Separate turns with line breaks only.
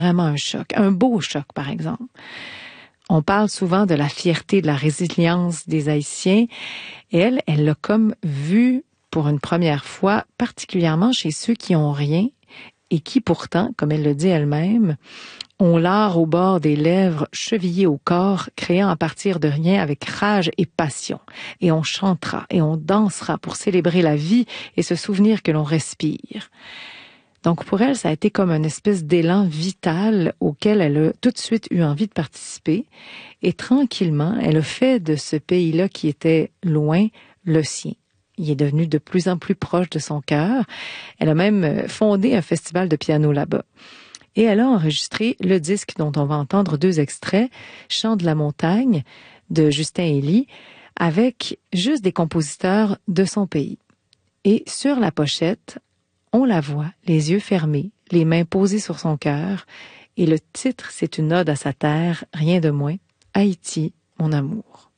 vraiment un choc, un beau choc par exemple. On parle souvent de la fierté, de la résilience des Haïtiens et elle l'a comme vu pour une première fois, particulièrement chez ceux qui ont rien et qui pourtant, comme elle le dit elle-même, ont l'art au bord des lèvres, chevillé au corps, créant à partir de rien avec rage et passion. Et on chantera et on dansera pour célébrer la vie et se souvenir que l'on respire. Donc pour elle, ça a été comme une espèce d'élan vital auquel elle a tout de suite eu envie de participer. Et tranquillement, elle a fait de ce pays-là qui était loin le sien. Il est devenu de plus en plus proche de son cœur. Elle a même fondé un festival de piano là-bas. Et elle a enregistré le disque dont on va entendre 2 extraits, Chant de la montagne de Justin Elie, avec juste des compositeurs de son pays. Et sur la pochette, on la voit, les yeux fermés, les mains posées sur son cœur, et le titre, c'est une ode à sa terre, rien de moins, Haïti, mon amour.